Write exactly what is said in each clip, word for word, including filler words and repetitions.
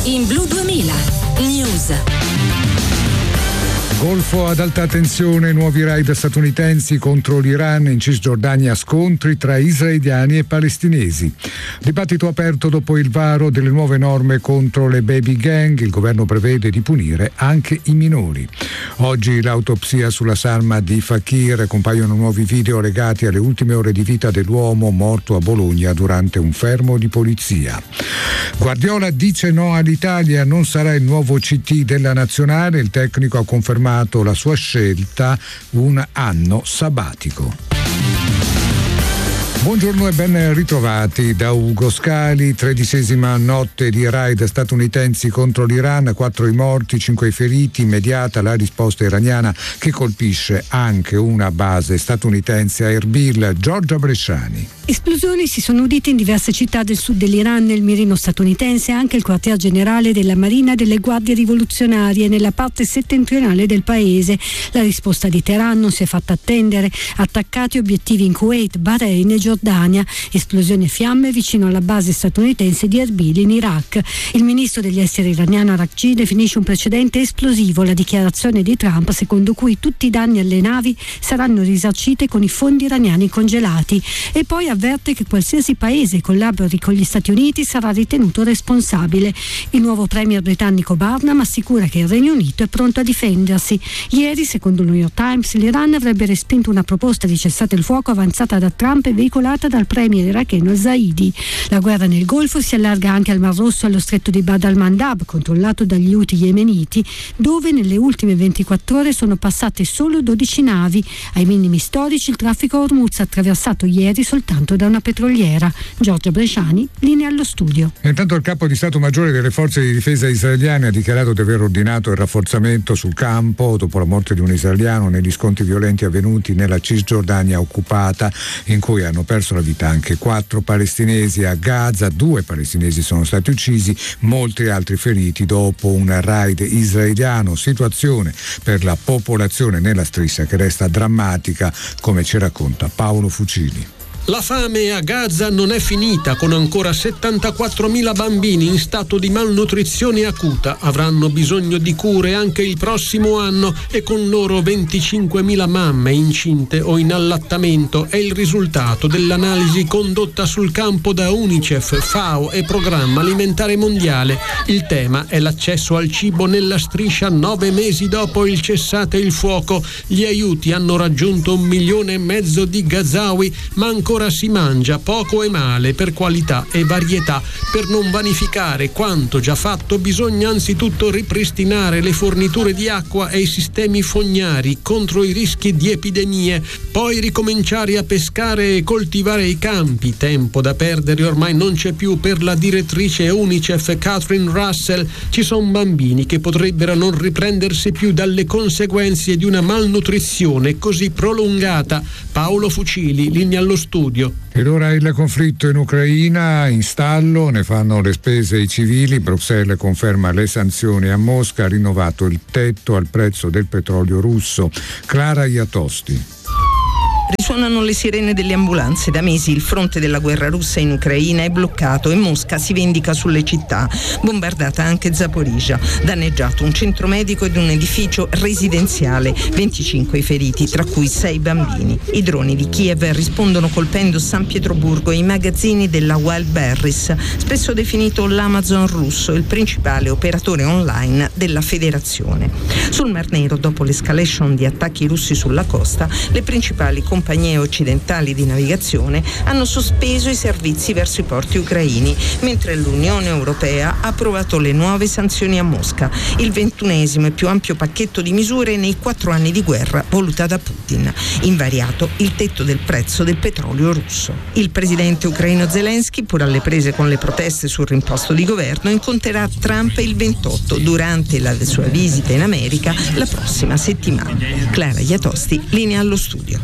in Blu duemila News. Golfo ad alta tensione, nuovi raid statunitensi contro l'Iran, in Cisgiordania scontri tra israeliani e palestinesi. Dibattito aperto dopo il varo delle nuove norme contro le baby gang, il governo prevede di punire anche i minori. Oggi l'autopsia sulla salma di Fakir, compaiono nuovi video legati alle ultime ore di vita dell'uomo morto a Bologna durante un fermo di polizia. Guardiola dice no all'Italia, non sarà il nuovo C T della nazionale, il tecnico ha confermato la sua scelta, un anno sabbatico. Buongiorno e ben ritrovati da Ugo Scali. Tredicesima notte di raid statunitensi contro l'Iran, quattro i morti, cinque i feriti, immediata la risposta iraniana che colpisce anche una base statunitense a Erbil. Giorgia Bresciani. Esplosioni si sono udite in diverse città del sud dell'Iran, nel mirino statunitense, anche il quartier generale della Marina delle Guardie Rivoluzionarie nella parte settentrionale del paese. La risposta di Teheran non si è fatta attendere, attaccati obiettivi in Kuwait, Bahrain e Giordania, esplosioni e fiamme vicino alla base statunitense di Erbil in Iraq. Il ministro degli esteri iraniano Araghchi definisce un precedente esplosivo la dichiarazione di Trump secondo cui tutti i danni alle navi saranno risarciti con i fondi iraniani congelati, e poi avverte che qualsiasi paese collabori con gli Stati Uniti sarà ritenuto responsabile. Il nuovo premier britannico Barnum assicura che il Regno Unito è pronto a difendersi. Ieri, secondo il New York Times, l'Iran avrebbe respinto una proposta di cessate il fuoco avanzata da Trump e veicolata dal premier iracheno Zaidi. La guerra nel Golfo si allarga anche al Mar Rosso e allo stretto di Bab al-Mandab, controllato dagli Houthi yemeniti, dove nelle ultime ventiquattro ore sono passate solo dodici navi. Ai minimi storici il traffico a Hormuz, attraversato ieri soltanto da una petroliera. Giorgia Bresciani, linea allo studio. Intanto il capo di Stato Maggiore delle forze di difesa israeliane ha dichiarato di aver ordinato il rafforzamento sul campo dopo la morte di un israeliano negli scontri violenti avvenuti nella Cisgiordania occupata, in cui hanno perso la vita anche quattro palestinesi. A Gaza due palestinesi sono stati uccisi, molti altri feriti dopo un raid israeliano. Situazione per la popolazione nella striscia che resta drammatica, come ci racconta Paolo Fucili. La fame a Gaza non è finita, con ancora settantaquattromila bambini in stato di malnutrizione acuta. Avranno bisogno di cure anche il prossimo anno e con loro venticinquemila mamme incinte o in allattamento. È il risultato dell'analisi condotta sul campo da UNICEF, FAO e Programma Alimentare Mondiale. Il tema è l'accesso al cibo nella striscia nove mesi dopo il cessate il fuoco. Gli aiuti hanno raggiunto un milione e mezzo di gazawi, ma ancora Ora si mangia poco e male per qualità e varietà. Per non vanificare quanto già fatto, bisogna anzitutto ripristinare le forniture di acqua e i sistemi fognari contro i rischi di epidemie, poi ricominciare a pescare e coltivare i campi. Tempo da perdere ormai non c'è più per la direttrice UNICEF Catherine Russell. Ci sono bambini che potrebbero non riprendersi più dalle conseguenze di una malnutrizione così prolungata. Paolo Fucili, linea allo studio. Ed ora il conflitto in Ucraina, in stallo, ne fanno le spese i civili. Bruxelles conferma le sanzioni a Mosca, ha rinnovato il tetto al prezzo del petrolio russo. Clara Iatosti. Risuonano le sirene delle ambulanze. Da mesi il fronte della guerra russa in Ucraina è bloccato e Mosca si vendica sulle città. Bombardata anche Zaporizhzhia, danneggiato un centro medico ed un edificio residenziale, venticinque i feriti, tra cui sei bambini. I droni di Kiev rispondono colpendo San Pietroburgo e i magazzini della Wildberries, spesso definito l'Amazon russo, il principale operatore online della federazione. Sul Mar Nero, dopo l'escalation di attacchi russi sulla costa, le principali compagnie occidentali di navigazione hanno sospeso i servizi verso i porti ucraini, mentre l'Unione Europea ha approvato le nuove sanzioni a Mosca, il ventunesimo e più ampio pacchetto di misure nei quattro anni di guerra voluta da Putin. Invariato il tetto del prezzo del petrolio russo. Il presidente ucraino Zelensky, pur alle prese con le proteste sul rimposto di governo, incontrerà Trump il ventotto durante la sua visita in America la prossima settimana. Clara Iatosti, linea allo studio. Scattati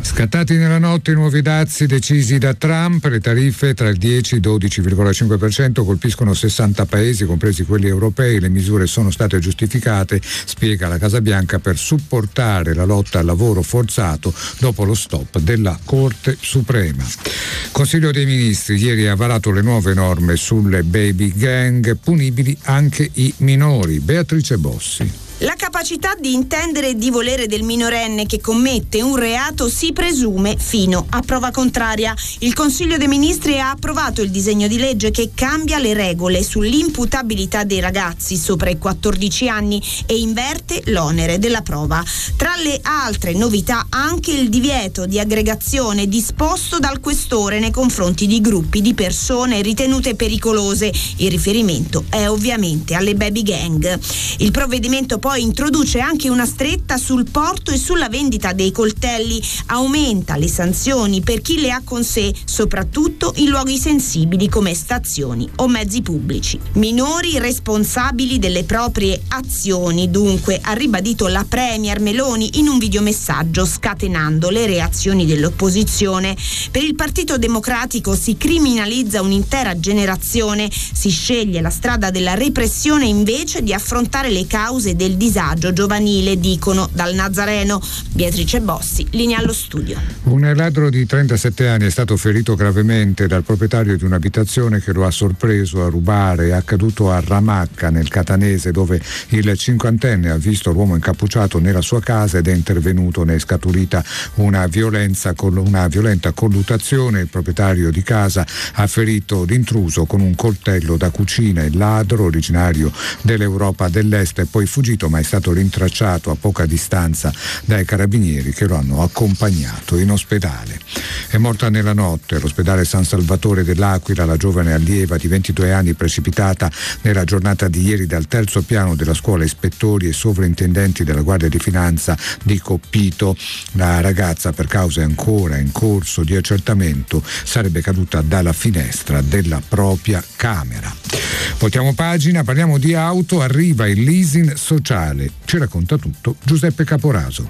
Dati nella notte, nuovi dazi decisi da Trump, le tariffe tra il dieci e il dodici virgola cinque per cento colpiscono sessanta paesi, compresi quelli europei. Le misure sono state giustificate, spiega la Casa Bianca, per supportare la lotta al lavoro forzato dopo lo stop della Corte Suprema. Consiglio dei Ministri ieri ha varato le nuove norme sulle baby gang, punibili anche i minori. Beatrice Bossi. La capacità di intendere e di volere del minorenne che commette un reato si presume fino a prova contraria. Il Consiglio dei Ministri ha approvato il disegno di legge che cambia le regole sull'imputabilità dei ragazzi sopra i quattordici anni e inverte l'onere della prova. Tra le altre novità anche il divieto di aggregazione disposto dal questore nei confronti di gruppi di persone ritenute pericolose. Il riferimento è ovviamente alle baby gang. Il provvedimento poi introduce anche una stretta sul porto e sulla vendita dei coltelli, aumenta le sanzioni per chi le ha con sé, soprattutto in luoghi sensibili come stazioni o mezzi pubblici. Minori responsabili delle proprie azioni, dunque, ha ribadito la Premier Meloni in un videomessaggio, scatenando le reazioni dell'opposizione. Per il Partito Democratico si criminalizza un'intera generazione, si sceglie la strada della repressione invece di affrontare le cause del disagio giovanile, dicono dal Nazareno. Beatrice Bossi, linea allo studio. Un ladro di trentasette anni è stato ferito gravemente dal proprietario di un'abitazione che lo ha sorpreso a rubare. È accaduto a Ramacca, nel Catanese, dove il cinquantenne ha visto l'uomo incappucciato nella sua casa ed è intervenuto. Ne è scaturita una violenza, una violenta colluttazione. Il proprietario di casa ha ferito l'intruso con un coltello da cucina. Il ladro, originario dell'Europa dell'Est, è poi fuggito, ma è stato rintracciato a poca distanza dai carabinieri che lo hanno accompagnato in ospedale. È morta nella notte all'ospedale San Salvatore dell'Aquila la giovane allieva di ventidue anni precipitata nella giornata di ieri dal terzo piano della scuola ispettori e sovrintendenti della Guardia di Finanza di Coppito. La ragazza, per cause ancora in corso di accertamento, sarebbe caduta dalla finestra della propria camera. Voltiamo pagina, parliamo di auto, arriva il leasing sociale. Ci racconta tutto Giuseppe Caporaso.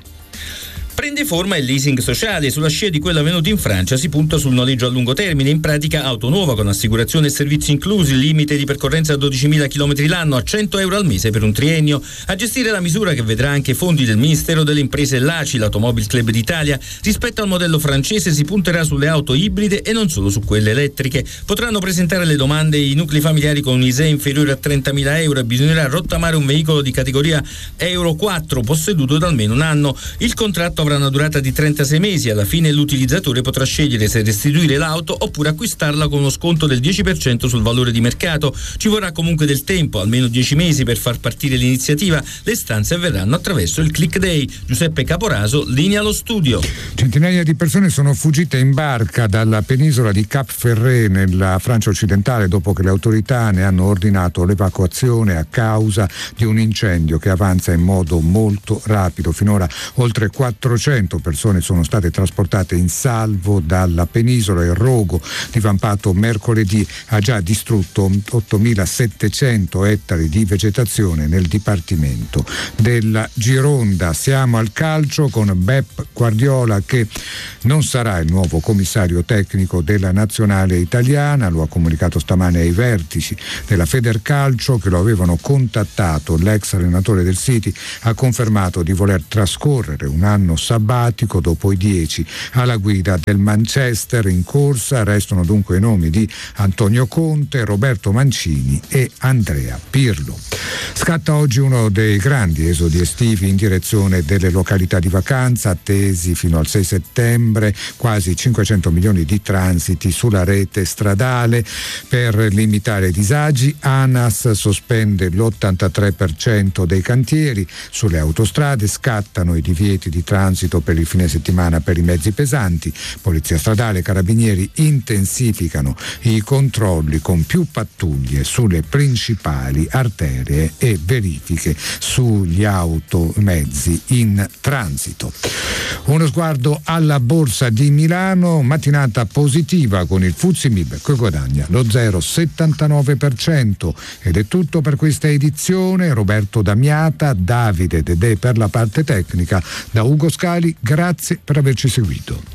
Prende forma il leasing sociale. Sulla scia di quello avvenuto in Francia si punta sul noleggio a lungo termine, in pratica auto nuova con assicurazione e servizi inclusi, limite di percorrenza a dodicimila chilometri l'anno, a cento euro al mese per un triennio. A gestire la misura, che vedrà anche fondi del Ministero delle Imprese, l'A C I, l'Automobile Club d'Italia. Rispetto al modello francese si punterà sulle auto ibride e non solo su quelle elettriche. Potranno presentare le domande i nuclei familiari con un I S E E inferiore a trentamila euro e bisognerà rottamare un veicolo di categoria Euro quattro posseduto da almeno un anno. Il contratto avrà una durata di trentasei mesi. Alla fine l'utilizzatore potrà scegliere se restituire l'auto oppure acquistarla con uno sconto del dieci per cento sul valore di mercato. Ci vorrà comunque del tempo, almeno dieci mesi, per far partire l'iniziativa. Le istanze avverranno attraverso il Click Day. Giuseppe Caporaso, linea allo studio. Centinaia di persone sono fuggite in barca dalla penisola di Cap Ferret nella Francia occidentale dopo che le autorità ne hanno ordinato l'evacuazione a causa di un incendio che avanza in modo molto rapido. Finora oltre quattrocento persone sono state trasportate in salvo dalla penisola. Il rogo, divampato mercoledì, ha già distrutto ottomilasettecento ettari di vegetazione nel dipartimento della Gironda. Siamo al calcio con Pep Guardiola, che non sarà il nuovo commissario tecnico della nazionale italiana. Lo ha comunicato stamane ai vertici della Federcalcio, che lo avevano contattato. L'ex allenatore del City ha confermato di voler trascorrere un anno sabbatico dopo i dieci alla guida del Manchester. In corsa restano dunque i nomi di Antonio Conte, Roberto Mancini e Andrea Pirlo. Scatta oggi uno dei grandi esodi estivi in direzione delle località di vacanza, attesi fino al sei settembre, quasi cinquecento milioni di transiti sulla rete stradale. Per limitare i disagi, ANAS sospende l'ottantatré per cento dei cantieri. Sulle autostrade scattano i divieti di transito per il fine settimana per i mezzi pesanti. Polizia stradale e carabinieri intensificano i controlli con più pattuglie sulle principali arterie e verifiche sugli automezzi in transito. Uno sguardo alla borsa di Milano, mattinata positiva con il F T S E M I B che guadagna lo zero virgola settantanove per cento. Ed è tutto per questa edizione. Roberto Damiata, Davide Dedè per la parte tecnica, da Ugo Scali, grazie per averci seguito.